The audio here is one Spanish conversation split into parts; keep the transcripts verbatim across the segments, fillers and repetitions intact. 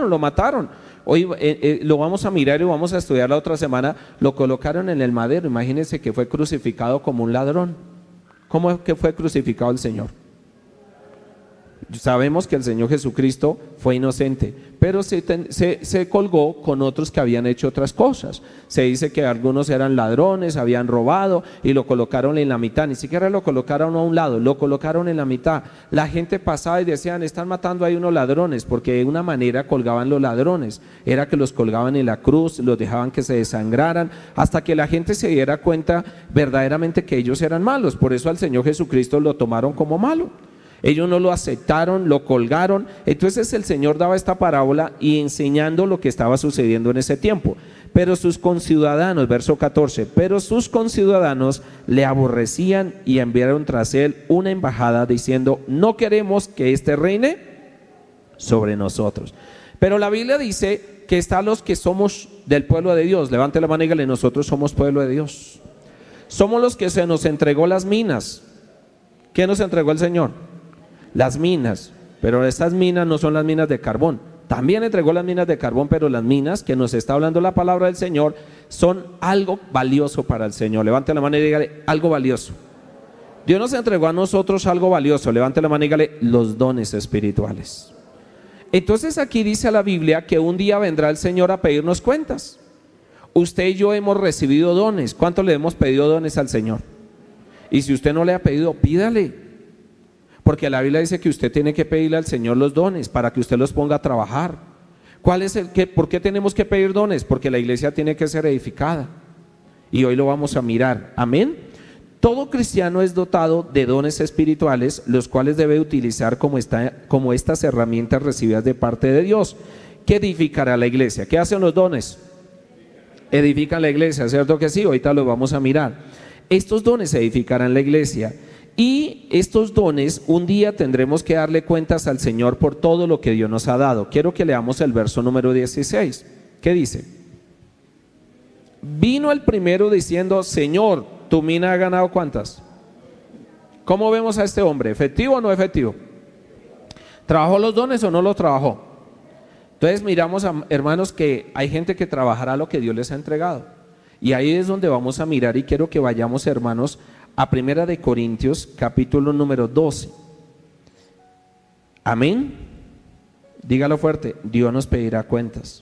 colgaron, lo mataron. Hoy eh, eh, lo vamos a mirar y vamos a estudiar la otra semana. Lo colocaron en el madero. Imagínense que fue crucificado como un ladrón. ¿Cómo es que fue crucificado el Señor? Sabemos que el Señor Jesucristo fue inocente, pero se, se, se colgó con otros que habían hecho otras cosas. Se dice que algunos eran ladrones, habían robado y lo colocaron en la mitad. Ni siquiera lo colocaron a un lado, lo colocaron en la mitad. La gente pasaba y decían, están matando ahí unos ladrones, porque de una manera colgaban los ladrones. Era que los colgaban en la cruz, los dejaban que se desangraran, hasta que la gente se diera cuenta verdaderamente que ellos eran malos. Por eso al Señor Jesucristo lo tomaron como malo. Ellos no lo aceptaron, lo colgaron. Entonces el Señor daba esta parábola y enseñando lo que estaba sucediendo en ese tiempo. Pero sus conciudadanos, verso catorce, pero sus conciudadanos le aborrecían y enviaron tras él una embajada diciendo, no queremos que éste reine sobre nosotros. Pero la Biblia dice que están los que somos del pueblo de Dios. Levante la mano y dígale, nosotros somos pueblo de Dios. Somos los que se nos entregó las minas. ¿Qué nos entregó el Señor? Las minas, pero estas minas no son las minas de carbón. También entregó las minas de carbón, pero las minas que nos está hablando la palabra del Señor son algo valioso para el Señor. Levante la mano y dígale, algo valioso. Dios nos entregó a nosotros algo valioso. Levante la mano y dígale, los dones espirituales. Entonces aquí dice la Biblia que un día vendrá el Señor a pedirnos cuentas. Usted y yo hemos recibido dones. ¿Cuánto le hemos pedido dones al Señor? Y si usted no le ha pedido, pídale. Porque la Biblia dice que usted tiene que pedirle al Señor los dones para que usted los ponga a trabajar. ¿Cuál es el que, ¿Por qué tenemos que pedir dones? Porque la iglesia tiene que ser edificada. Y hoy lo vamos a mirar. Amén. Todo cristiano es dotado de dones espirituales, los cuales debe utilizar como, esta, como estas herramientas recibidas de parte de Dios. ¿Qué edificará la iglesia? ¿Qué hacen los dones? Edifican la iglesia, ¿cierto que sí? Ahorita lo vamos a mirar. Estos dones edificarán la iglesia. Y estos dones, un día tendremos que darle cuentas al Señor por todo lo que Dios nos ha dado. Quiero que leamos el verso número dieciséis. ¿Qué dice? Vino el primero diciendo, Señor, tu mina ha ganado ¿cuántas? ¿Cómo vemos a este hombre? ¿Efectivo o no efectivo? ¿Trabajó los dones o no los trabajó? Entonces miramos, a, hermanos, que hay gente que trabajará lo que Dios les ha entregado. Y ahí es donde vamos a mirar y quiero que vayamos, hermanos, a Primera de Corintios, capítulo número doce. Amén. Dígalo fuerte, Dios nos pedirá cuentas.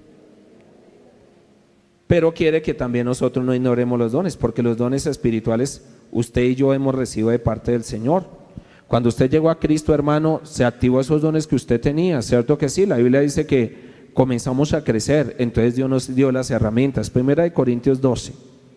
Pero quiere que también nosotros no ignoremos los dones, porque los dones espirituales usted y yo hemos recibido de parte del Señor. Cuando usted llegó a Cristo, hermano, se activó esos dones que usted tenía, ¿cierto que sí? La Biblia dice que comenzamos a crecer, entonces Dios nos dio las herramientas. Primera de Corintios doce.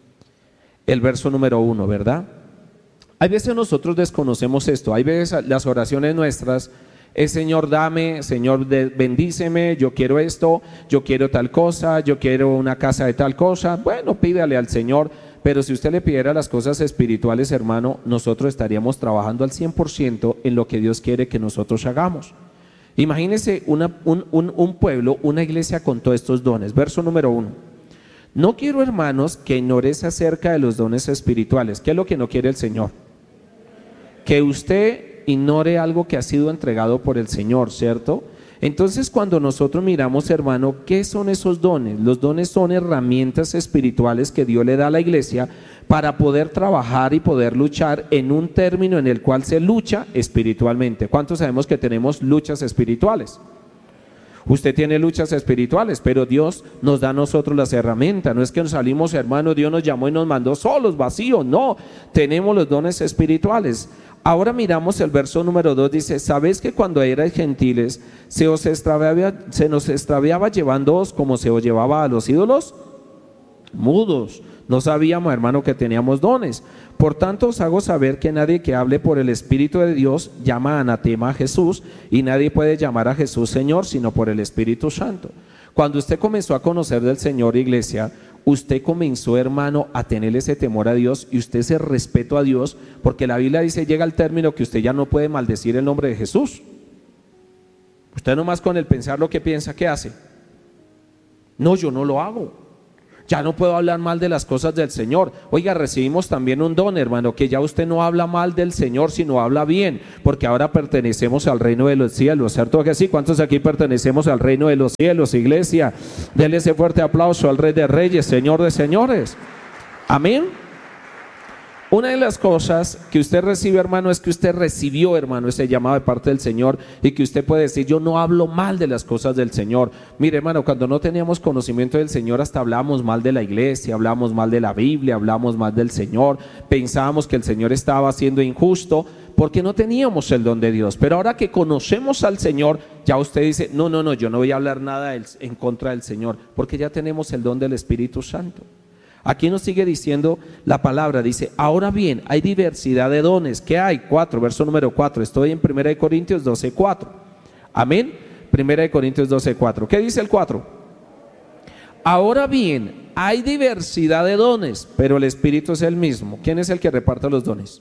El verso número uno, ¿verdad? Hay veces nosotros desconocemos esto, hay veces las oraciones nuestras es Señor dame, Señor bendíceme, yo quiero esto, yo quiero tal cosa, yo quiero una casa de tal cosa. Bueno, pídale al Señor, pero si usted le pidiera las cosas espirituales, hermano, nosotros estaríamos trabajando al cien por ciento en lo que Dios quiere que nosotros hagamos. Imagínese una, un, un, un pueblo, una iglesia con todos estos dones. Verso número uno. No quiero, hermanos, que ignores acerca de los dones espirituales. ¿Qué es lo que no quiere el Señor? Que usted ignore algo que ha sido entregado por el Señor, ¿cierto? Entonces, cuando nosotros miramos, hermano, ¿qué son esos dones? Los dones son herramientas espirituales que Dios le da a la iglesia para poder trabajar y poder luchar en un término en el cual se lucha espiritualmente. ¿Cuántos sabemos que tenemos luchas espirituales? Usted tiene luchas espirituales, pero Dios nos da a nosotros las herramientas. No es que nos salimos, hermano, Dios nos llamó y nos mandó solos, vacíos. No, tenemos los dones espirituales. Ahora miramos el verso número dos, dice, ¿sabéis que cuando erais gentiles se os extraviaba, se nos extraviaba llevándoos como se os llevaba a los ídolos? Mudos. No sabíamos, hermano, que teníamos dones. Por tanto os hago saber que nadie que hable por el Espíritu de Dios llama anatema a Jesús, y nadie puede llamar a Jesús Señor sino por el Espíritu Santo. Cuando usted comenzó a conocer del Señor, iglesia, usted comenzó, hermano, a tener ese temor a Dios y usted ese respeto a Dios, porque la Biblia dice, llega al término que usted ya no puede maldecir el nombre de Jesús. Usted nomás con el pensar lo que piensa, ¿qué hace? No, yo no lo hago. Ya no puedo hablar mal de las cosas del Señor. Oiga, recibimos también un don, hermano, que ya usted no habla mal del Señor, sino habla bien, porque ahora pertenecemos al reino de los cielos, ¿cierto que sí? ¿Cuántos aquí pertenecemos al reino de los cielos, iglesia? Denle ese fuerte aplauso al Rey de Reyes, Señor de Señores. Amén. Una de las cosas que usted recibe, hermano, es que usted recibió, hermano, ese llamado de parte del Señor, y que usted puede decir: yo no hablo mal de las cosas del Señor. Mire, hermano, cuando no teníamos conocimiento del Señor, hasta hablábamos mal de la iglesia, hablábamos mal de la Biblia, hablábamos mal del Señor, pensábamos que el Señor estaba siendo injusto porque no teníamos el don de Dios. Pero ahora que conocemos al Señor, ya usted dice: no, no, no, yo no voy a hablar nada en contra del Señor, porque ya tenemos el don del Espíritu Santo. Aquí nos sigue diciendo la palabra, dice: ahora bien, hay diversidad de dones. ¿Qué hay? Cuatro, verso número cuatro. Estoy en primera de Corintios doce, cuatro. Amén. primera de Corintios doce, cuatro. ¿Qué dice el cuatro? Ahora bien, hay diversidad de dones, pero el Espíritu es el mismo. ¿Quién es el que reparte los dones?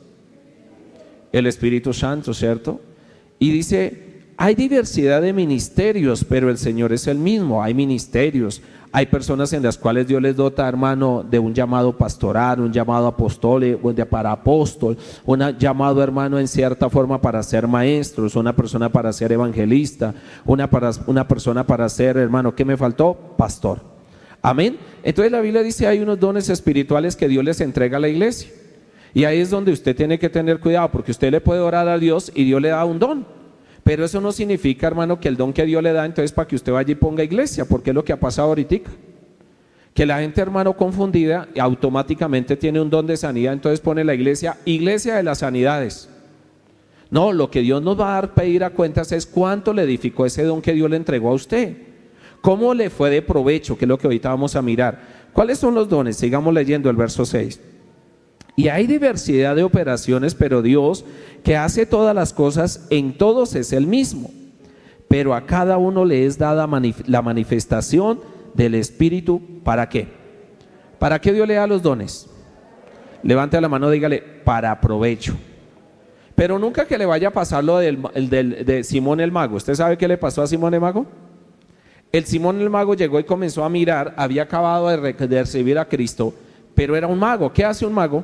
El Espíritu Santo, ¿cierto? Y dice: hay diversidad de ministerios, pero el Señor es el mismo. Hay ministerios, hay personas en las cuales Dios les dota, hermano, de un llamado pastoral, un llamado apostólico, para apóstol, un llamado, hermano, en cierta forma para ser maestros, una persona para ser evangelista, una, para, una persona para ser, hermano, ¿qué me faltó? Pastor. Amén. Entonces la Biblia dice: hay unos dones espirituales que Dios les entrega a la iglesia. Y ahí es donde usted tiene que tener cuidado, porque usted le puede orar a Dios y Dios le da un don. Pero eso no significa, hermano, que el don que Dios le da, entonces para que usted vaya y ponga iglesia, porque es lo que ha pasado ahorita. Que la gente, hermano, confundida, automáticamente tiene un don de sanidad, entonces pone la iglesia, iglesia de las sanidades. No, lo que Dios nos va a dar pedir a cuentas es cuánto le edificó ese don que Dios le entregó a usted. ¿Cómo le fue de provecho? Que es lo que ahorita vamos a mirar. ¿Cuáles son los dones? Sigamos leyendo el verso seis. Y hay diversidad de operaciones, pero Dios, que hace todas las cosas en todos, es el mismo. Pero a cada uno le es dada manif- la manifestación del Espíritu. ¿Para qué? ¿Para qué Dios le da los dones? Levante la mano, dígale: para provecho. Pero nunca que le vaya a pasar lo del, el del, de Simón el Mago. ¿Usted sabe qué le pasó a Simón el Mago? El Simón el Mago llegó y comenzó a mirar, había acabado de, re- de recibir a Cristo, pero era un mago. ¿Qué hace un mago?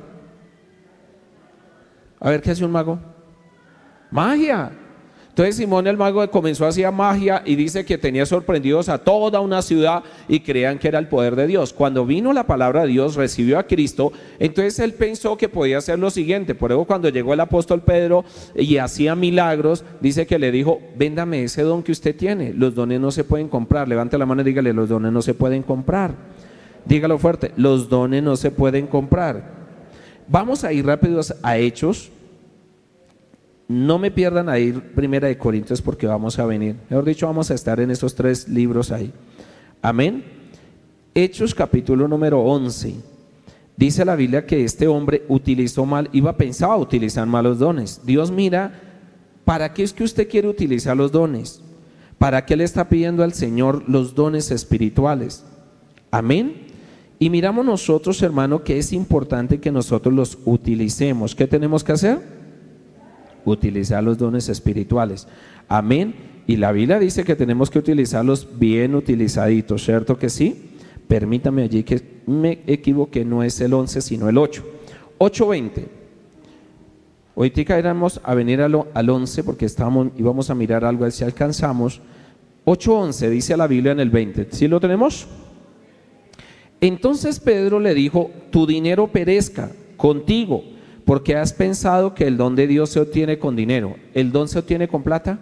A ver, ¿qué hace un mago? Magia. Entonces Simón el Mago comenzó a hacer magia y dice que tenía sorprendidos a toda una ciudad y creían que era el poder de Dios. Cuando vino la palabra de Dios, recibió a Cristo, entonces él pensó que podía hacer lo siguiente. Por eso cuando llegó el apóstol Pedro y hacía milagros, dice que le dijo: véndame ese don que usted tiene. Los dones no se pueden comprar. Levante la mano y dígale: los dones no se pueden comprar. Dígalo fuerte: los dones no se pueden comprar. Vamos a ir rápidos a Hechos. No me pierdan a ir primera de Corintios, porque vamos a venir, mejor dicho, vamos a estar en esos tres libros ahí. Amén. Hechos capítulo número once. Dice la Biblia que este hombre utilizó mal, iba pensaba utilizar mal los dones. Dios mira, ¿para qué es que usted quiere utilizar los dones? ¿Para qué le está pidiendo al Señor los dones espirituales? Amén. Y miramos nosotros, hermano, que es importante que nosotros los utilicemos. ¿Qué tenemos que hacer? Utilizar los dones espirituales. Amén. Y la Biblia dice que tenemos que utilizarlos bien utilizaditos, ¿cierto que sí? Permítame allí que me equivoqué, no es el once sino el ocho. ocho veinte. Ahorita éramos a venir al, al once porque estábamos, íbamos a mirar algo, a ver si alcanzamos. ocho once dice la Biblia en el veinte. ¿Sí lo tenemos? Entonces Pedro le dijo: tu dinero perezca contigo, porque has pensado que el don de Dios se obtiene con dinero. ¿El don se obtiene con plata?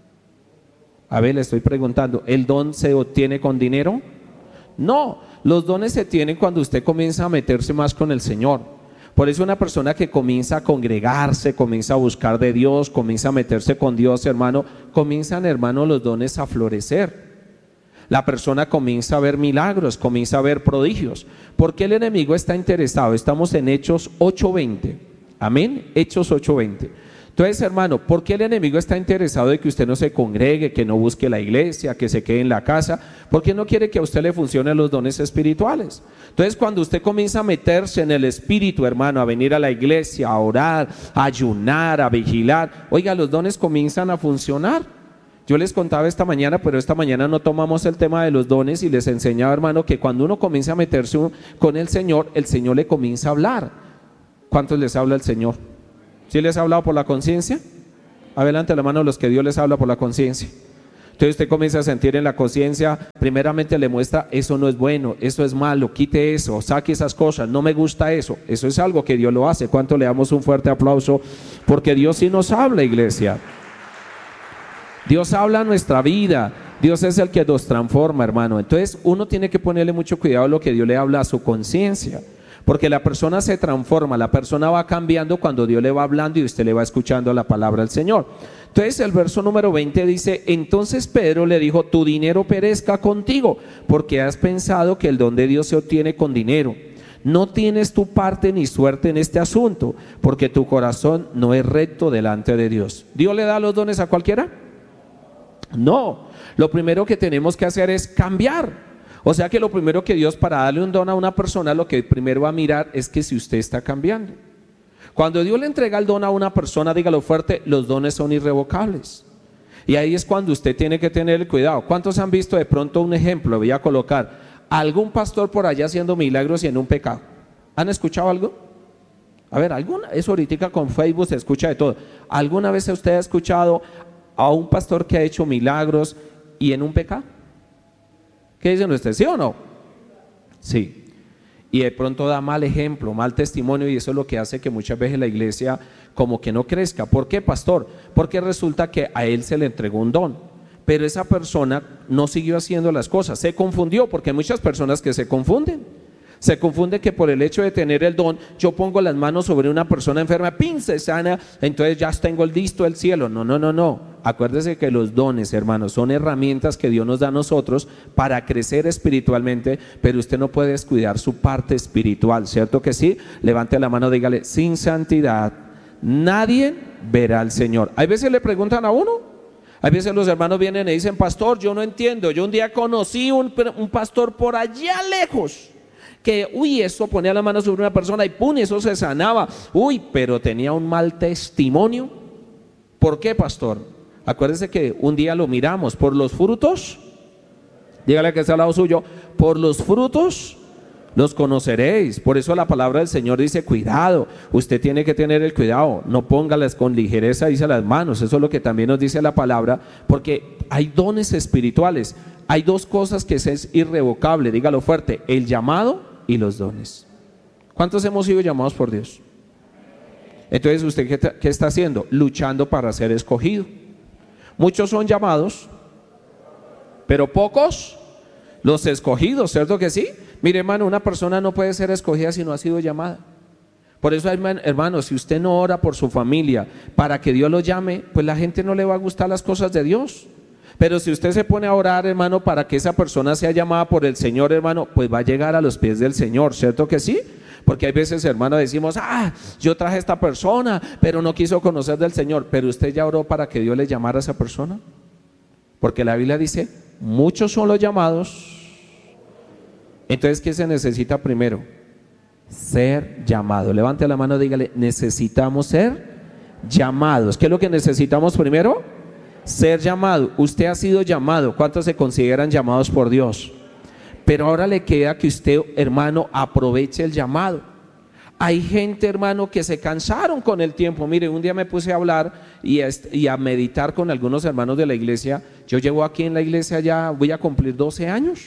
A ver, le estoy preguntando, ¿el don se obtiene con dinero? No, los dones se tienen cuando usted comienza a meterse más con el Señor. Por eso una persona que comienza a congregarse, comienza a buscar de Dios, comienza a meterse con Dios, hermano, comienzan, hermano, los dones a florecer. La persona comienza a ver milagros, comienza a ver prodigios. ¿Por qué el enemigo está interesado? Estamos en Hechos ocho veinte. Amén. Hechos ocho veinte. Entonces, hermano, ¿por qué el enemigo está interesado de que usted no se congregue, que no busque la iglesia, que se quede en la casa? Porque no quiere que a usted le funcionen los dones espirituales. Entonces, cuando usted comienza a meterse en el espíritu, hermano, a venir a la iglesia, a orar, a ayunar, a vigilar, oiga, los dones comienzan a funcionar. Yo les contaba esta mañana, pero esta mañana no tomamos el tema de los dones y les enseñaba, hermano, que cuando uno comienza a meterse con el Señor, el Señor le comienza a hablar. ¿Cuántos les habla el Señor? ¿Sí les ha hablado por la conciencia? Adelante la mano los que Dios les habla por la conciencia. Entonces usted comienza a sentir en la conciencia, primeramente le muestra, eso no es bueno, eso es malo, quite eso, saque esas cosas, no me gusta eso. Eso es algo que Dios lo hace. ¿Cuánto le damos un fuerte aplauso? Porque Dios sí nos habla, iglesia. Dios habla a nuestra vida, Dios es el que nos transforma, hermano. Entonces uno tiene que ponerle mucho cuidado a lo que Dios le habla a su conciencia, porque la persona se transforma, la persona va cambiando cuando Dios le va hablando y usted le va escuchando la palabra del Señor. Entonces el verso número veinte dice, entonces Pedro le dijo, tu dinero perezca contigo, porque has pensado que el don de Dios se obtiene con dinero. No tienes tu parte ni suerte en este asunto, porque tu corazón no es recto delante de Dios. ¿Dios le da los dones a cualquiera? No, lo primero que tenemos que hacer es cambiar. O sea que lo primero que Dios, para darle un don a una persona, lo que primero va a mirar es que si usted está cambiando. Cuando Dios le entrega el don a una persona, dígalo fuerte, los dones son irrevocables. Y ahí es cuando usted tiene que tener el cuidado. ¿Cuántos han visto de pronto un ejemplo? Voy a colocar algún pastor por allá haciendo milagros y en un pecado. ¿Han escuchado algo? A ver, alguna, eso ahorita con Facebook se escucha de todo. ¿Alguna vez usted ha escuchado a un pastor que ha hecho milagros y en un pecado? ¿Qué dicen ustedes? ¿Sí o no? Sí. Y de pronto da mal ejemplo, mal testimonio, y eso es lo que hace que muchas veces la iglesia como que no crezca. ¿Por qué, pastor? Porque resulta que a él se le entregó un don, pero esa persona no siguió haciendo las cosas, se confundió, porque hay muchas personas que se confunden. Se confunde que por el hecho de tener el don, yo pongo las manos sobre una persona enferma, ¡pin! Se sana, entonces ya tengo el listo del cielo. No, no, no, no. Acuérdese que los dones, hermanos, son herramientas que Dios nos da a nosotros para crecer espiritualmente, pero usted no puede descuidar su parte espiritual, ¿cierto que sí? Levante la mano, dígale, sin santidad nadie verá al Señor. Hay veces le preguntan a uno, hay veces los hermanos vienen y dicen, pastor, yo no entiendo, yo un día conocí un, un pastor por allá lejos, que, uy, eso ponía la mano sobre una persona y pum, eso se sanaba, uy, pero tenía un mal testimonio. ¿Por qué, pastor? Acuérdese que un día lo miramos, por los frutos, dígale que está al lado suyo, por los frutos los conoceréis. Por eso la palabra del Señor dice, cuidado, usted tiene que tener el cuidado, no póngales con ligereza, dice, las manos. Eso es lo que también nos dice la palabra, porque hay dones espirituales. Hay dos cosas que es irrevocable, dígalo fuerte, el llamado y los dones. ¿Cuántos hemos sido llamados por Dios? Entonces, ¿usted qué, qué está haciendo? Luchando para ser escogido. Muchos son llamados, pero pocos los escogidos, ¿cierto que sí? Mire, hermano, una persona no puede ser escogida si no ha sido llamada. Por eso, hermano, si usted no ora por su familia para que Dios lo llame, pues la gente no le va a gustar las cosas de Dios. Pero si usted se pone a orar, hermano, para que esa persona sea llamada por el Señor, hermano, pues va a llegar a los pies del Señor, ¿cierto que sí? Porque hay veces, hermano, decimos, ah, yo traje a esta persona, pero no quiso conocer del Señor. Pero usted ya oró para que Dios le llamara a esa persona. Porque la Biblia dice, muchos son los llamados. Entonces, ¿qué se necesita primero? Ser llamado. Levante la mano, dígale, necesitamos ser llamados. ¿Qué es lo que necesitamos primero? Ser llamado. Usted ha sido llamado. ¿Cuántos se consideran llamados por Dios? Pero ahora le queda que usted, hermano, aproveche el llamado. Hay gente, hermano, que se cansaron con el tiempo. Mire, un día me puse a hablar y a, y a meditar con algunos hermanos de la iglesia. Yo llevo aquí en la iglesia ya, voy a cumplir doce años.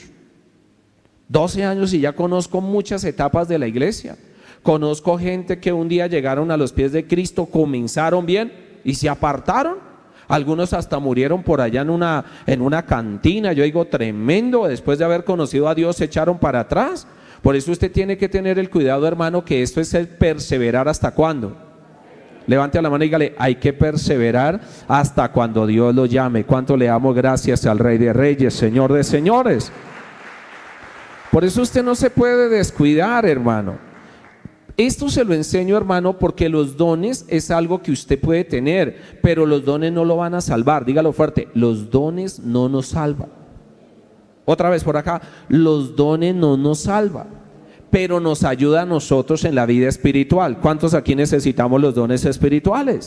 doce años y ya conozco muchas etapas de la iglesia. Conozco gente que un día llegaron a los pies de Cristo, comenzaron bien y se apartaron. Algunos hasta murieron por allá en una, en una cantina. Yo digo, tremendo, después de haber conocido a Dios se echaron para atrás. Por eso usted tiene que tener el cuidado, hermano, que esto es el perseverar. ¿Hasta cuándo? Levante la mano y dígale, hay que perseverar hasta cuando Dios lo llame. ¿Cuánto le damos gracias al Rey de Reyes, Señor de Señores? Por eso usted no se puede descuidar, hermano. Esto se lo enseño, hermano, porque los dones es algo que usted puede tener, pero los dones no lo van a salvar. Dígalo fuerte, los dones no nos salvan. Otra vez por acá, los dones no nos salvan, pero nos ayuda a nosotros en la vida espiritual. ¿Cuántos aquí necesitamos los dones espirituales?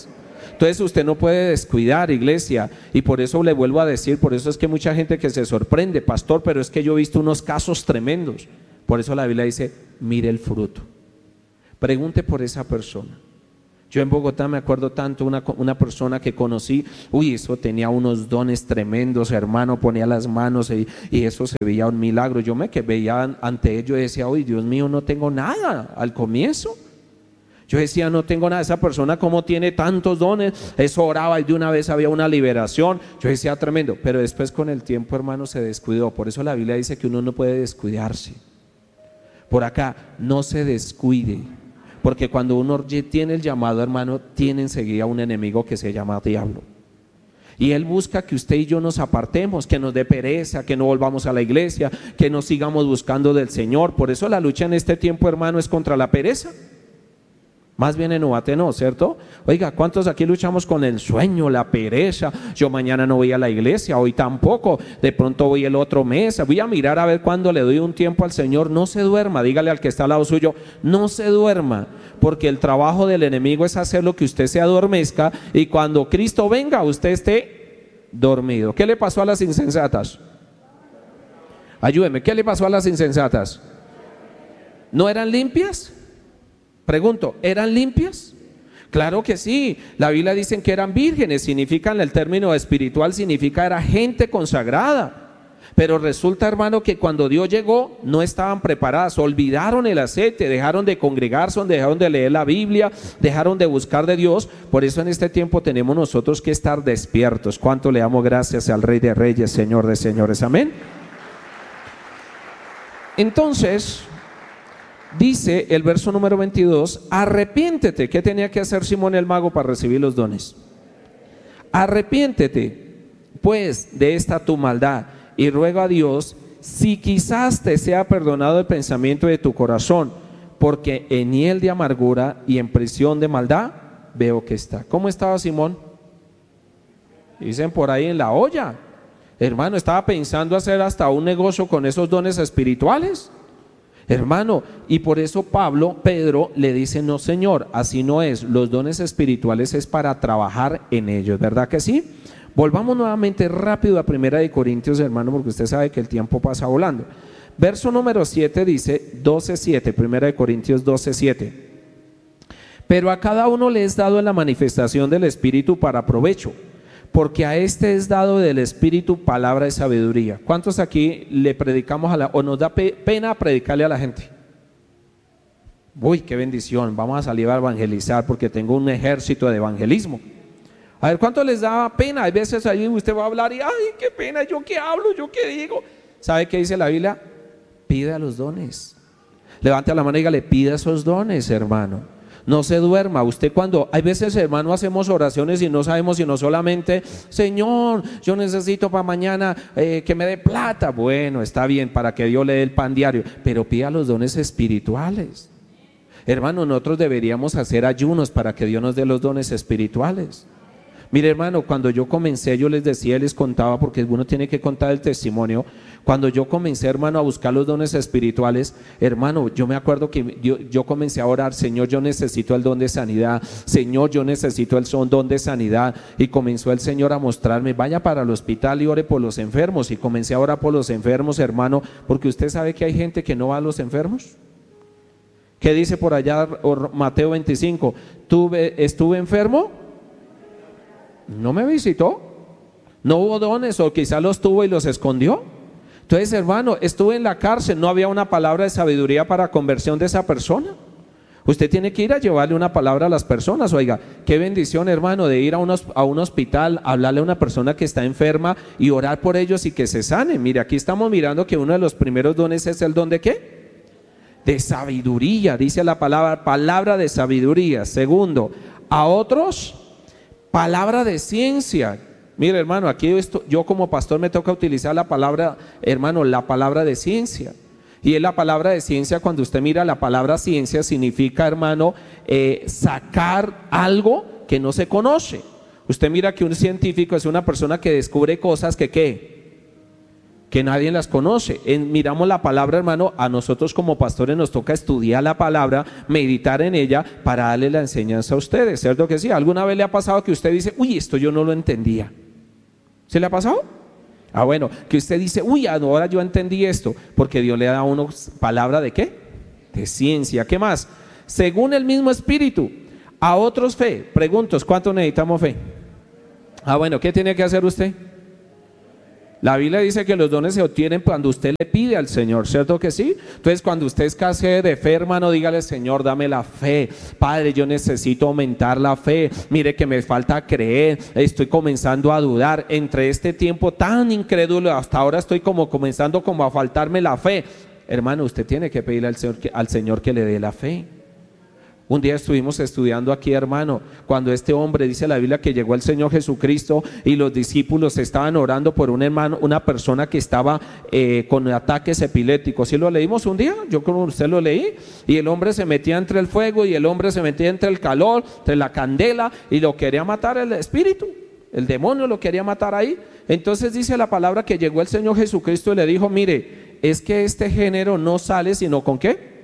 Entonces usted no puede descuidar, iglesia, y por eso le vuelvo a decir, por eso es que mucha gente que se sorprende, pastor, pero es que yo he visto unos casos tremendos. Por eso la Biblia dice, mire el fruto. Pregunte por esa persona. Yo en Bogotá me acuerdo tanto una, una persona que conocí, uy, eso tenía unos dones tremendos, hermano, ponía las manos y, y eso se veía un milagro. Yo me que veía ante ello y decía, uy, Dios mío, no tengo nada al comienzo. Yo decía, no tengo nada, esa persona como tiene tantos dones, eso oraba y de una vez había una liberación. Yo decía, tremendo, pero después con el tiempo, hermano, se descuidó. Por eso la Biblia dice que uno no puede descuidarse. Por acá, no se descuide. Porque cuando uno tiene el llamado, hermano, tiene enseguida un enemigo que se llama diablo. Y él busca que usted y yo nos apartemos, que nos dé pereza, que no volvamos a la iglesia, que no sigamos buscando del Señor. Por eso la lucha en este tiempo, hermano, es contra la pereza. Más bien en Ubaté no, ¿cierto? Oiga, ¿cuántos aquí luchamos con el sueño, la pereza? Yo mañana no voy a la iglesia, hoy tampoco, de pronto voy el otro mes, voy a mirar a ver cuándo le doy un tiempo al Señor. No se duerma, dígale al que está al lado suyo, no se duerma, porque el trabajo del enemigo es hacer lo que usted se adormezca y cuando Cristo venga usted esté dormido. ¿Qué le pasó a las insensatas? Ayúdeme, ¿qué le pasó a las insensatas? ¿No eran limpias? Pregunto, ¿eran limpias? Claro que sí, la Biblia dice que eran vírgenes, significa en el término espiritual, significa era gente consagrada. Pero resulta, hermano, que cuando Dios llegó no estaban preparadas, olvidaron el aceite, dejaron de congregarse, dejaron de leer la Biblia, dejaron de buscar de Dios. Por eso en este tiempo tenemos nosotros que estar despiertos. ¿Cuánto le damos gracias al Rey de Reyes, Señor de Señores? Amén. Entonces dice el verso número veintidós, arrepiéntete. ¿Qué tenía que hacer Simón el mago para recibir los dones? Arrepiéntete pues de esta tu maldad y ruega a Dios si quizás te sea perdonado el pensamiento de tu corazón, porque en hiel de amargura y en prisión de maldad veo que está. ¿Cómo estaba Simón? Dicen por ahí en la olla. Hermano, estaba pensando hacer hasta un negocio con esos dones espirituales. Hermano, y por eso Pablo, Pedro le dice, no señor, así no es, los dones espirituales es para trabajar en ellos, ¿verdad que sí? Volvamos nuevamente rápido a Primera de Corintios, hermano, porque usted sabe que el tiempo pasa volando. Verso número siete dice, doce siete, Primera de Corintios doce siete. Pero a cada uno le es dado en la manifestación del Espíritu para provecho, porque a este es dado del Espíritu palabra de sabiduría. ¿Cuántos aquí le predicamos a la, o nos da pe, pena predicarle a la gente? Uy, qué bendición, vamos a salir a evangelizar porque tengo un ejército de evangelismo. A ver, ¿cuánto les da pena? Hay veces ahí usted va a hablar y, ay, qué pena, ¿yo qué hablo? ¿Yo qué digo? ¿Sabe qué dice la Biblia? Pida los dones. Levante la mano y dígale, pida esos dones, hermano. No se duerma. Usted cuando, hay veces, hermano, hacemos oraciones y no sabemos sino solamente, Señor, yo necesito para mañana eh, que me dé plata. Bueno, está bien, para que Dios le dé el pan diario, pero pida los dones espirituales. Hermano, nosotros deberíamos hacer ayunos para que Dios nos dé los dones espirituales. Mire, hermano, cuando yo comencé, yo les decía, les contaba, porque uno tiene que contar el testimonio. Cuando yo comencé, hermano, a buscar los dones espirituales, hermano, yo me acuerdo que yo, yo comencé a orar, Señor, yo necesito el don de sanidad, Señor, yo necesito el don de sanidad, y comenzó el Señor a mostrarme, vaya para el hospital y ore por los enfermos, y comencé a orar por los enfermos, hermano, porque usted sabe que hay gente que no va a los enfermos. ¿Qué dice por allá Mateo veinticinco? ¿Tuve, estuve enfermo? No me visitó, no hubo dones o quizá los tuvo y los escondió. Entonces, hermano, estuve en la cárcel, no había una palabra de sabiduría para conversión de esa persona. Usted tiene que ir a llevarle una palabra a las personas. Oiga, qué bendición, hermano, de ir a un, a un hospital, hablarle a una persona que está enferma y orar por ellos y que se sanen. Mire, aquí estamos mirando que uno de los primeros dones es el don de ¿qué? De sabiduría, dice la palabra, palabra de sabiduría. Segundo, a otros palabra de ciencia. Mire, hermano, aquí esto, yo como pastor me toca utilizar la palabra, hermano, la palabra de ciencia. Y es la palabra de ciencia, cuando usted mira la palabra ciencia, significa, hermano, eh, sacar algo que no se conoce. Usted mira que un científico es una persona que descubre cosas que, ¿qué? que nadie las conoce. En, miramos la palabra, hermano, a nosotros como pastores nos toca estudiar la palabra, meditar en ella para darle la enseñanza a ustedes, ¿cierto que sí? ¿Alguna vez le ha pasado que usted dice, uy, esto yo no lo entendía? ¿Se le ha pasado? Ah, bueno, que usted dice, uy, ahora yo entendí esto, porque Dios le da a uno palabra de ¿qué? De ciencia. ¿Qué más? Según el mismo Espíritu, a otros fe. Preguntos, ¿cuánto necesitamos fe? Ah, bueno, ¿qué tiene que hacer usted? La Biblia dice que los dones se obtienen cuando usted le pide al Señor, ¿cierto que sí? Entonces, cuando usted escasee de fe, hermano, dígale, Señor, dame la fe. Padre, yo necesito aumentar la fe. Mire que me falta creer, estoy comenzando a dudar. Entre este tiempo tan incrédulo, hasta ahora estoy como comenzando como a faltarme la fe. Hermano, usted tiene que pedirle al Señor que, al Señor que le dé la fe. Un día estuvimos estudiando aquí, hermano, cuando este hombre, dice la Biblia, que llegó el Señor Jesucristo y los discípulos estaban orando por un hermano, una persona que estaba eh, con ataques epilépticos. ¿Sí lo leímos un día? Yo como usted lo leí. Y el hombre se metía entre el fuego y el hombre se metía entre el calor, entre la candela, y lo quería matar el espíritu. El demonio lo quería matar ahí. Entonces dice la palabra que llegó el Señor Jesucristo y le dijo, mire, es que este género no sale sino ¿con qué?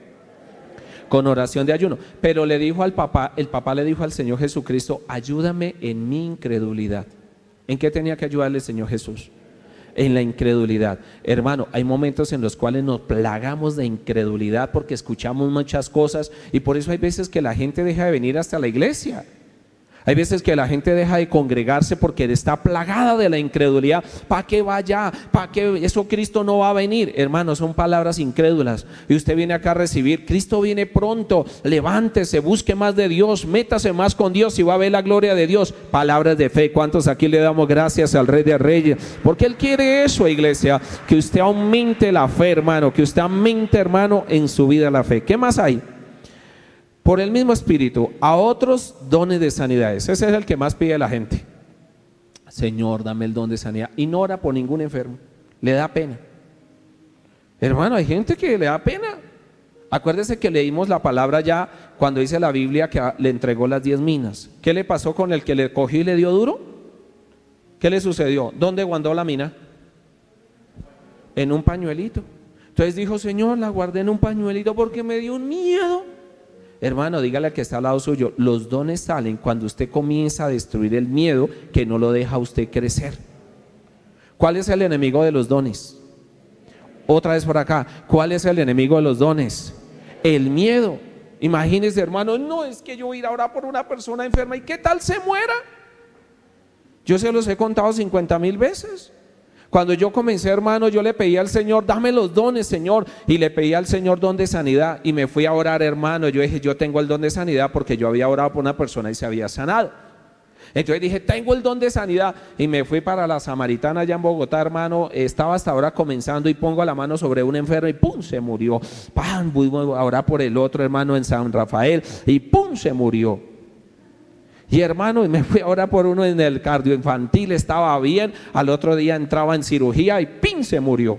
Con oración de ayuno. Pero le dijo al papá, el papá le dijo al Señor Jesucristo, ayúdame en mi incredulidad. ¿En qué tenía que ayudarle el Señor Jesús? En la incredulidad. Hermano, hay momentos en los cuales nos plagamos de incredulidad porque escuchamos muchas cosas y por eso hay veces que la gente deja de venir hasta la iglesia. Hay veces que la gente deja de congregarse porque está plagada de la incredulidad. ¿Para qué vaya? ¿Para qué? Eso Cristo no va a venir. Hermanos, son palabras incrédulas. Y usted viene acá a recibir, Cristo viene pronto, levántese, busque más de Dios, métase más con Dios y va a ver la gloria de Dios. Palabras de fe. ¿Cuántos aquí le damos gracias al Rey de Reyes? Porque Él quiere eso, iglesia, que usted aumente la fe, hermano, que usted aumente, hermano, en su vida la fe. ¿Qué más hay? Por el mismo Espíritu, a otros dones de sanidades. Ese es el que más pide la gente. Señor, dame el don de sanidad. Y no ora por ningún enfermo. Le da pena. Hermano, hay gente que le da pena. Acuérdese que leímos la palabra ya cuando dice la Biblia que le entregó las diez minas. ¿Qué le pasó con el que le cogió y le dio duro? ¿Qué le sucedió? ¿Dónde guardó la mina? En un pañuelito. Entonces dijo, Señor, la guardé en un pañuelito porque me dio un miedo. Hermano, dígale al que está al lado suyo, los dones salen cuando usted comienza a destruir el miedo que no lo deja a usted crecer. ¿Cuál es el enemigo de los dones? Otra vez por acá, ¿cuál es el enemigo de los dones? El miedo. Imagínese, hermano, no es que yo voy a ir a orar por una persona enferma y ¿qué tal se muera? Yo se los he contado cincuenta mil veces. Cuando yo comencé, hermano, yo le pedí al Señor, dame los dones, Señor, y le pedí al Señor don de sanidad y me fui a orar, hermano. Yo dije, yo tengo el don de sanidad porque yo había orado por una persona y se había sanado. Entonces dije, tengo el don de sanidad y me fui para la Samaritana allá en Bogotá, hermano. Estaba hasta ahora comenzando y pongo la mano sobre un enfermo y pum, se murió. Pam, voy a orar por el otro hermano en San Rafael y pum, se murió. Y hermano, me fui ahora por uno en el cardioinfantil, estaba bien, al otro día entraba en cirugía y ¡pin! Se murió.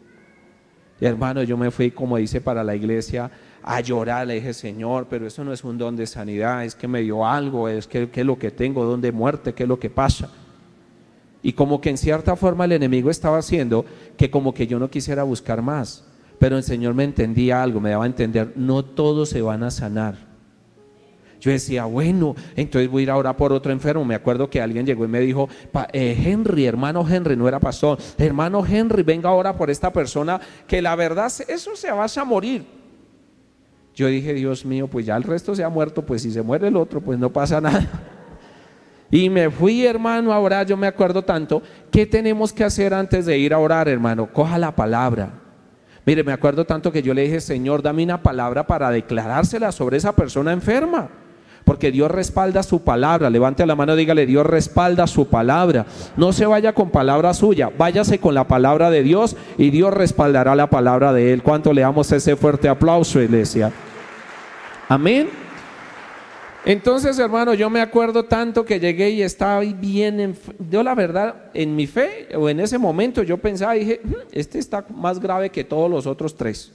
Y hermano, yo me fui, como dice, para la iglesia a llorar, le dije, Señor, pero eso no es un don de sanidad, es que me dio algo, es que qué es lo que tengo, don de muerte, qué es lo que pasa. Y como que en cierta forma el enemigo estaba haciendo que como que yo no quisiera buscar más, pero el Señor me entendía algo, me daba a entender, no todos se van a sanar. Yo decía, bueno, entonces voy a ir a orar por otro enfermo. Me acuerdo que alguien llegó y me dijo, eh, Henry, hermano Henry, no era pastor, hermano Henry, venga ahora por esta persona que la verdad, eso se va a morir. Yo dije, Dios mío, pues ya el resto se ha muerto, pues si se muere el otro, pues no pasa nada. Y me fui, hermano, a orar. Yo me acuerdo tanto, ¿qué tenemos que hacer antes de ir a orar, hermano? Coja la palabra. Mire, me acuerdo tanto que yo le dije, Señor, dame una palabra para declarársela sobre esa persona enferma. Porque Dios respalda su palabra. Levante la mano y dígale, Dios respalda su palabra. No se vaya con palabra suya, váyase con la palabra de Dios y Dios respaldará la palabra de Él. ¿Cuánto le damos ese fuerte aplauso, iglesia? Amén. Entonces, hermano, yo me acuerdo tanto que llegué y estaba bien, en, yo la verdad, en mi fe, o en ese momento yo pensaba, dije, este está más grave que todos los otros tres.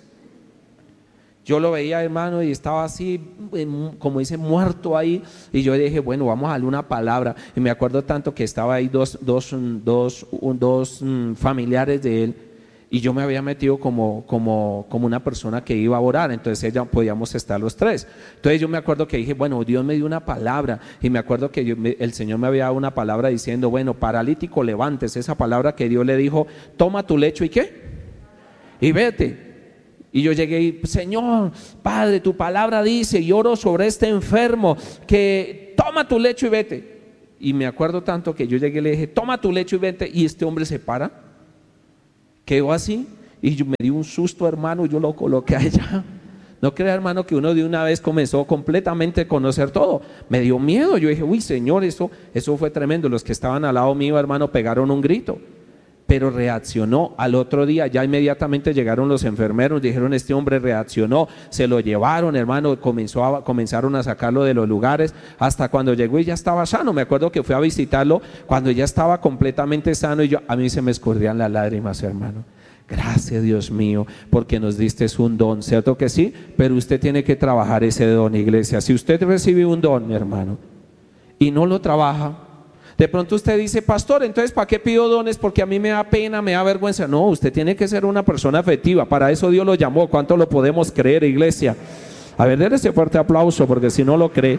Yo lo veía, hermano, y estaba así, como dice, muerto ahí. Y yo dije, bueno, vamos a darle una palabra. Y me acuerdo tanto que estaba ahí dos, dos, dos, dos familiares de él. Y yo me había metido como, como, como una persona que iba a orar, entonces ella podíamos estar los tres. Entonces yo me acuerdo que dije, bueno, Dios me dio una palabra, y me acuerdo que yo, me, el Señor me había dado una palabra diciendo, bueno, paralítico, levantes, esa palabra que Dios le dijo, toma tu lecho y ¿qué? Y vete. Y yo llegué y, Señor, Padre, tu palabra dice, y oro sobre este enfermo, que toma tu lecho y vete. Y me acuerdo tanto que yo llegué y le dije, toma tu lecho y vete, y este hombre se para, quedó así, y yo me di un susto, hermano, yo lo coloqué allá. No crea, hermano, que uno de una vez comenzó completamente a conocer todo. Me dio miedo, yo dije, uy, Señor, eso, eso fue tremendo. Los que estaban al lado mío, hermano, pegaron un grito. Pero reaccionó. Al otro día ya inmediatamente llegaron los enfermeros, dijeron, este hombre reaccionó, se lo llevaron, hermano, comenzó a, comenzaron a sacarlo de los lugares, hasta cuando llegó y ya estaba sano. Me acuerdo que fui a visitarlo cuando ya estaba completamente sano, y yo, a mí se me escurrían las lágrimas, hermano. Gracias, Dios mío, porque nos diste un don, ¿cierto que sí? Pero usted tiene que trabajar ese don, iglesia. Si usted recibe un don, mi hermano, y no lo trabaja, de pronto usted dice, pastor, entonces ¿para qué pido dones? Porque a mí me da pena, me da vergüenza. No, usted tiene que ser una persona afectiva. Para eso Dios lo llamó. ¿Cuánto lo podemos creer, iglesia? A ver, denle ese fuerte aplauso, porque si no lo cree.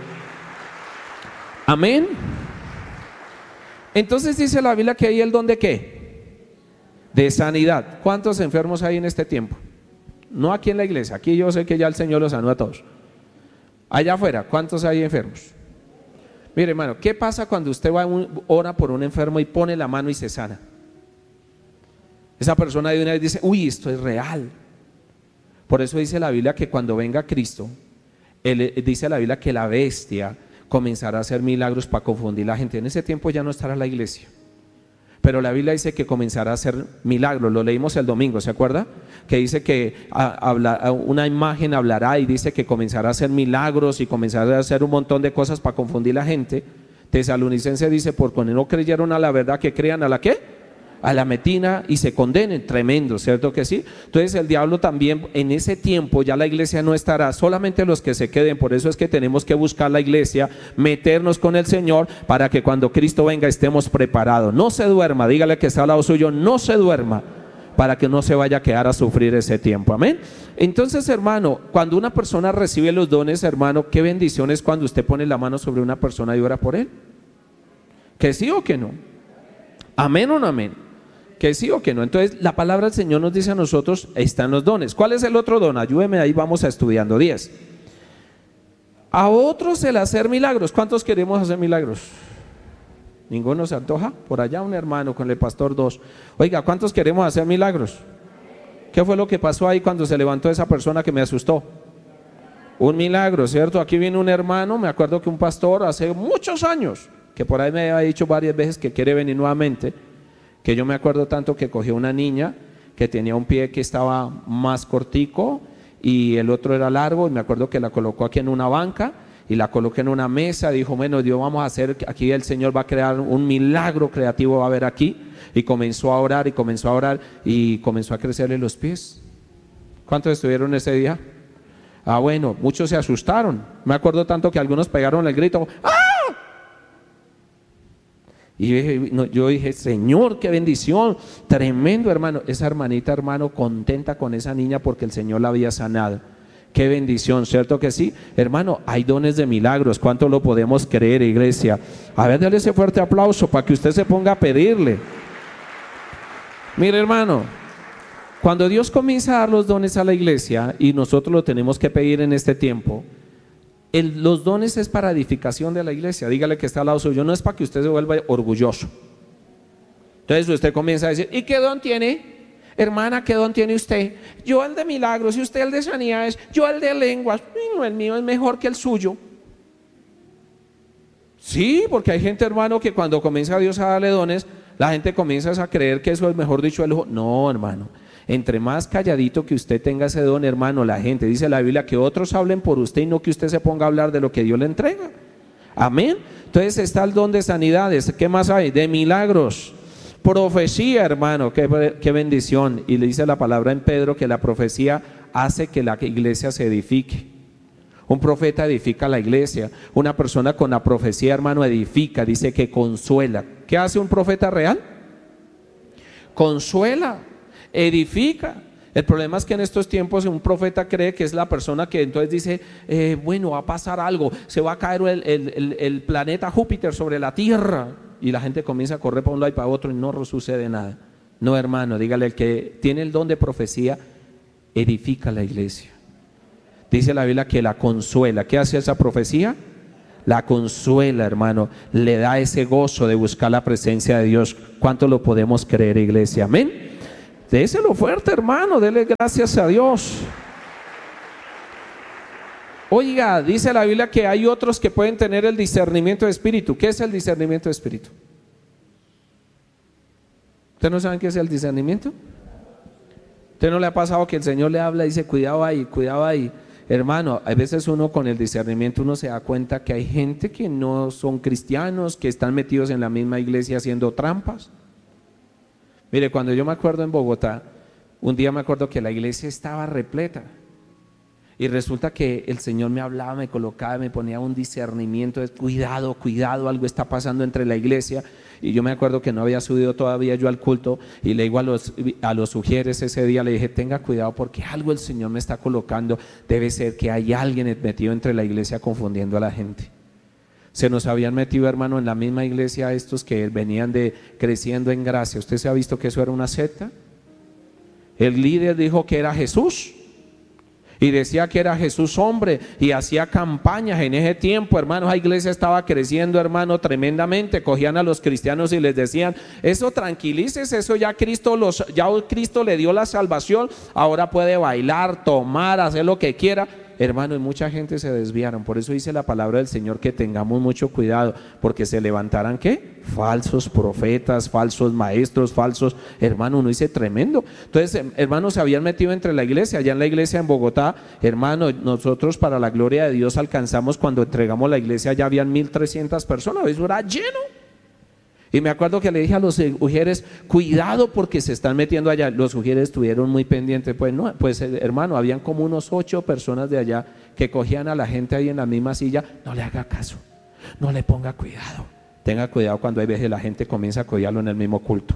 Amén. Entonces dice la Biblia que hay el don de ¿qué? De sanidad. ¿Cuántos enfermos hay en este tiempo? No aquí en la iglesia. Aquí yo sé que ya el Señor los sanó a todos. Allá afuera, ¿cuántos hay enfermos? Mire, hermano, ¿qué pasa cuando usted va a un, ora por un enfermo y pone la mano y se sana? Esa persona de una vez dice, uy, esto es real. Por eso dice la Biblia que cuando venga Cristo, él, dice la Biblia que la bestia comenzará a hacer milagros para confundir a la gente. En ese tiempo ya no estará la iglesia, pero la Biblia dice que comenzará a hacer milagros. Lo leímos el domingo, ¿se acuerda? Que dice que a, habla, una imagen hablará, y dice que comenzará a hacer milagros y comenzará a hacer un montón de cosas para confundir a la gente. Tesalonicense dice, por cuando no creyeron a la verdad, que crean a la ¿qué? A la mentira y se condenen. Tremendo, ¿cierto que sí? Entonces el diablo también, en ese tiempo ya la iglesia no estará, solamente los que se queden. Por eso es que tenemos que buscar la iglesia, meternos con el Señor, para que cuando Cristo venga estemos preparados. No se duerma, dígale que está al lado suyo, no se duerma, para que no se vaya a quedar a sufrir ese tiempo. Amén. Entonces, hermano, cuando una persona recibe los dones, hermano, qué bendición es cuando usted pone la mano sobre una persona y ora por él. ¿Que sí o que no? Amén o no amén. ¿Que sí o que no? Entonces la palabra del Señor nos dice a nosotros, están los dones. ¿Cuál es el otro don? Ayúdeme, ahí vamos a estudiando. Diez. A otros el hacer milagros. ¿Cuántos queremos hacer milagros? ¿Ninguno se antoja? Por allá un hermano con el pastor dos. Oiga, ¿cuántos queremos hacer milagros? ¿Qué fue lo que pasó ahí cuando se levantó esa persona que me asustó? Un milagro, ¿cierto? Aquí viene un hermano, me acuerdo que un pastor hace muchos años, que por ahí me había dicho varias veces que quiere venir nuevamente, que yo me acuerdo tanto que cogió una niña que tenía un pie que estaba más cortico y el otro era largo, y me acuerdo que la colocó aquí en una banca y la coloqué en una mesa. Dijo, bueno, Dios, vamos a hacer, aquí el Señor va a crear un milagro creativo, va a haber aquí. Y comenzó a orar y comenzó a orar y comenzó a crecerle los pies. ¿Cuántos estuvieron ese día? Ah, bueno, muchos se asustaron. Me acuerdo tanto que algunos pegaron el grito, ¡ah! Y yo dije, no, yo dije, Señor, qué bendición, tremendo, hermano. Esa hermanita, hermano, contenta con esa niña porque el Señor la había sanado. Qué bendición, ¿cierto que sí? Hermano, hay dones de milagros. ¿Cuánto lo podemos creer, iglesia? A ver, dale ese fuerte aplauso para que usted se ponga a pedirle. Mire, hermano, cuando Dios comienza a dar los dones a la iglesia, y nosotros lo tenemos que pedir en este tiempo, El, los dones es para edificación de la iglesia. Dígale que está al lado suyo, no es para que usted se vuelva orgulloso. Entonces usted comienza a decir, ¿y qué don tiene? Hermana, ¿qué don tiene usted? Yo el de milagros, y usted el de sanidades, yo el de lenguas. No, el mío es mejor que el suyo. Sí, porque hay gente, hermano, que cuando comienza Dios a darle dones, la gente comienza a creer que eso es, mejor dicho, el ojo. No, hermano. Entre más calladito que usted tenga ese don, hermano, la gente, dice la Biblia, que otros hablen por usted y no que usted se ponga a hablar de lo que Dios le entrega. Amén. Entonces está el don de sanidades. ¿Qué más hay? De milagros. Profecía, hermano, qué, qué bendición. Y le dice la palabra en Pedro que la profecía hace que la iglesia se edifique. Un profeta edifica la iglesia. Una persona con la profecía, hermano, edifica, dice que consuela. ¿Qué hace un profeta real? Consuela. edifica. El problema es que en estos tiempos un profeta cree que es la persona que entonces dice, eh, bueno, va a pasar algo, se va a caer el, el, el, el planeta Júpiter sobre la Tierra, y la gente comienza a correr para un lado y para otro y no sucede nada. No, hermano, dígale, el que tiene el don de profecía edifica la iglesia. Dice la Biblia que la consuela. ¿Qué hace esa profecía? La consuela, hermano, le da ese gozo de buscar la presencia de Dios. ¿Cuánto lo podemos creer, iglesia? Amén. Déselo fuerte, hermano, dele gracias a Dios. Oiga, dice la Biblia que hay otros que pueden tener el discernimiento de espíritu. ¿Qué es el discernimiento de espíritu? ¿Ustedes no saben qué es el discernimiento? ¿Usted no le ha pasado que el Señor le habla y dice, cuidado ahí, cuidado ahí? Hermano, a veces uno con el discernimiento uno se da cuenta que hay gente que no son cristianos, que están metidos en la misma iglesia haciendo trampas. Mire, cuando yo me acuerdo en Bogotá, un día me acuerdo que la iglesia estaba repleta y resulta que el Señor me hablaba, me colocaba, me ponía un discernimiento de cuidado, cuidado, algo está pasando entre la iglesia. Y yo me acuerdo que no había subido todavía yo al culto y le digo a los, a los sugieres ese día, le dije, tenga cuidado porque algo el Señor me está colocando, debe ser que hay alguien metido entre la iglesia confundiendo a la gente. Se nos habían metido, hermano, en la misma iglesia estos que venían de creciendo en gracia. ¿Usted se ha visto que eso era una secta? El líder dijo que era Jesús y decía que era Jesús hombre y hacía campañas en ese tiempo, hermano. La iglesia estaba creciendo, hermano, tremendamente. Cogían a los cristianos y les decían, eso tranquilícese, eso ya Cristo los, ya Cristo le dio la salvación, ahora puede bailar, tomar, hacer lo que quiera. Hermano, y mucha gente se desviaron. Por eso dice la palabra del Señor que tengamos mucho cuidado, porque se levantarán ¿qué? Falsos profetas, falsos maestros, falsos, hermano, uno dice tremendo. Entonces, hermanos, se habían metido entre la iglesia, allá en la iglesia en Bogotá, hermano, nosotros para la gloria de Dios alcanzamos, cuando entregamos la iglesia ya habían mil trescientas personas, eso era lleno. Y me acuerdo que le dije a los ujieres, cuidado porque se están metiendo allá. Los ujieres estuvieron muy pendientes. Pues no, pues hermano, habían como unos ocho personas de allá que cogían a la gente ahí en la misma silla. No le haga caso, no le ponga cuidado. Tenga cuidado cuando hay veces la gente comienza a codearlo en el mismo culto.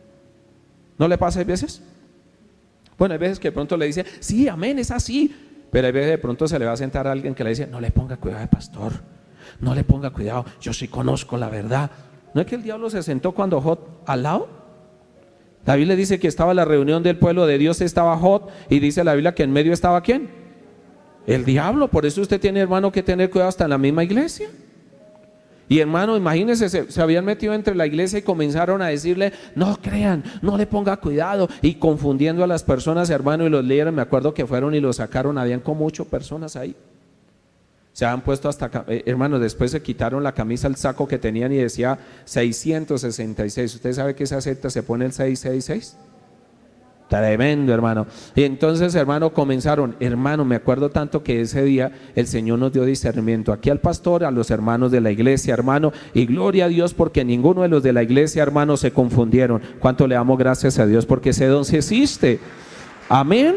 ¿No le pasa a veces? Bueno, hay veces que de pronto le dice, sí, amén, es así. Pero hay veces de pronto se le va a sentar a alguien que le dice, no le ponga cuidado, pastor, no le ponga cuidado, yo sí conozco la verdad. ¿No es que el diablo se sentó cuando Jod al lado? La Biblia dice que estaba la reunión del pueblo de Dios, estaba Jod, y dice la Biblia que en medio estaba ¿quién? El diablo. Por eso usted tiene, hermano, que tener cuidado hasta en la misma iglesia. Y hermano, imagínense, se, se habían metido entre la iglesia y comenzaron a decirle, no crean, no le ponga cuidado, y confundiendo a las personas, hermano, y los líderes, me acuerdo que fueron y lo sacaron, habían como ocho personas ahí. Se han puesto hasta, eh, hermanos, después se quitaron la camisa, el saco que tenían y decía seiscientos sesenta y seis. ¿Usted sabe que esa secta se pone el seiscientos sesenta y seis? Tremendo, hermano. Y entonces, hermano, comenzaron, hermano, me acuerdo tanto que ese día el Señor nos dio discernimiento aquí al pastor, a los hermanos de la iglesia, hermano, y gloria a Dios porque ninguno de los de la iglesia, hermano, se confundieron. ¿Cuánto le damos gracias a Dios? Porque ese don sí existe. Amén.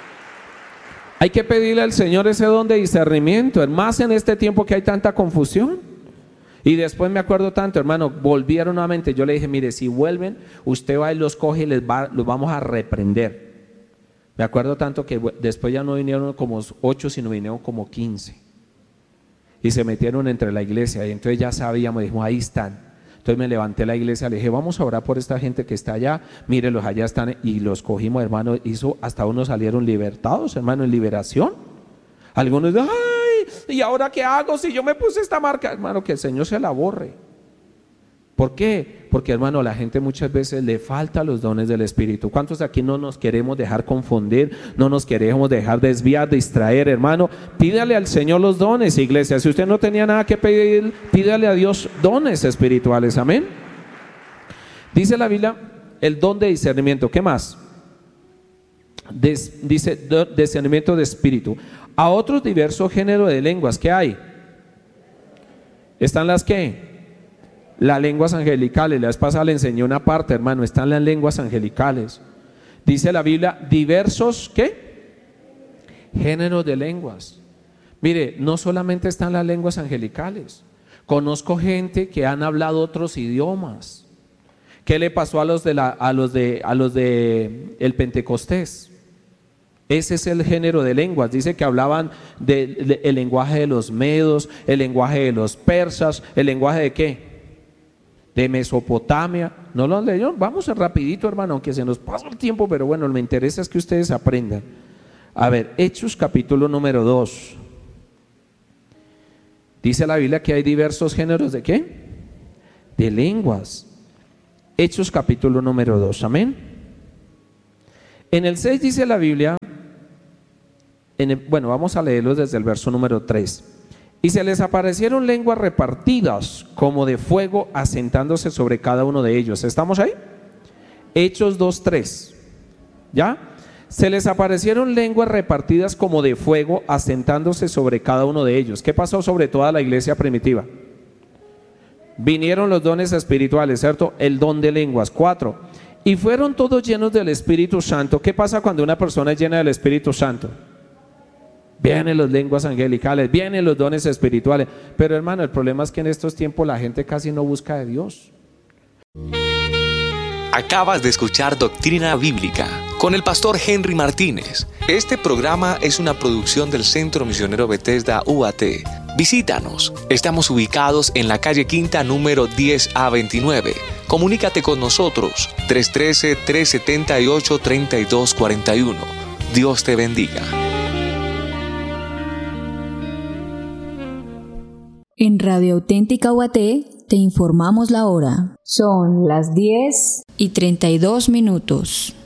Hay que pedirle al Señor ese don de discernimiento, más en este tiempo que hay tanta confusión. Y después me acuerdo tanto, hermano, volvieron nuevamente. Yo le dije, mire, si vuelven, usted va y los coge y les va, los vamos a reprender. Me acuerdo tanto que después ya no vinieron como ocho, sino vinieron como quince. Y se metieron entre la iglesia y entonces ya sabíamos, dijimos, ahí están. Entonces me levanté a la iglesia, le dije, vamos a orar por esta gente que está allá, mírenlos, allá están, y los cogimos, hermano, hizo, hasta unos salieron libertados, hermano, en liberación. Algunos, ay, ¿y ahora qué hago si yo me puse esta marca? Hermano, que el Señor se la borre. ¿Por qué? Porque, hermano, la gente muchas veces le falta los dones del Espíritu. ¿Cuántos de aquí no nos queremos dejar confundir? No nos queremos dejar desviar, distraer, hermano. Pídale al Señor los dones, iglesia. Si usted no tenía nada que pedir, pídale a Dios dones espirituales. Amén. Dice la Biblia, el don de discernimiento. ¿Qué más? Des, dice discernimiento de espíritu. A otros diversos géneros de lenguas. ¿Qué hay? ¿Están las qué? Las lenguas angelicales. La vez pasada le enseñé una parte, hermano, están las lenguas angelicales. Dice la Biblia, diversos, ¿qué? Géneros de lenguas. Mire, no solamente están las lenguas angelicales. Conozco gente que han hablado otros idiomas. ¿Qué le pasó a los de la, a los de, a los de el Pentecostés? Ese es el género de lenguas. Dice que hablaban del de, de, lenguaje de los medos, el lenguaje de los persas, el lenguaje de ¿qué? De Mesopotamia. ¿No lo han leído? Vamos a rapidito, hermano, aunque se nos pasa el tiempo, pero bueno, me interesa es que ustedes aprendan. A ver, Hechos capítulo número dos. Dice la Biblia que hay diversos géneros de ¿qué? De lenguas. Hechos capítulo número dos, amén. En el seis dice la Biblia, en el, bueno, vamos a leerlos desde el verso número tres. Y se les aparecieron lenguas repartidas como de fuego asentándose sobre cada uno de ellos. ¿Estamos ahí? Hechos dos, tres. ¿Ya? Se les aparecieron lenguas repartidas como de fuego asentándose sobre cada uno de ellos. ¿Qué pasó sobre toda la iglesia primitiva? Vinieron los dones espirituales, ¿cierto? El don de lenguas. Cuatro. Y fueron todos llenos del Espíritu Santo. ¿Qué pasa cuando una persona es llena del Espíritu Santo? Vienen las lenguas angelicales, vienen los dones espirituales. Pero hermano, el problema es que en estos tiempos la gente casi no busca de Dios. Acabas de escuchar Doctrina Bíblica con el pastor Henry Martínez. Este programa es una producción del Centro Misionero Bethesda U A T. Visítanos. Estamos ubicados en la calle Quinta número diez A veintinueve. Comunícate con nosotros tres uno tres, tres siete ocho, tres dos cuatro uno. Dios te bendiga. En Radio Auténtica U A T te informamos la hora. Son las diez y treinta y dos minutos.